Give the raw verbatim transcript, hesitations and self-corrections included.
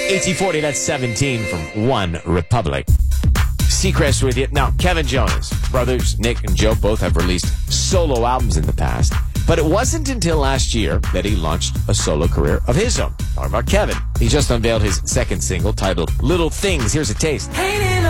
eighteen forty, that's seventeen from One Republic. Seacrest with you. Now, Kevin Jonas, brothers Nick and Joe both have released solo albums in the past, but it wasn't until last year that he launched a solo career of his own. Talking about Kevin. He just unveiled his second single titled Little Things. Here's a taste.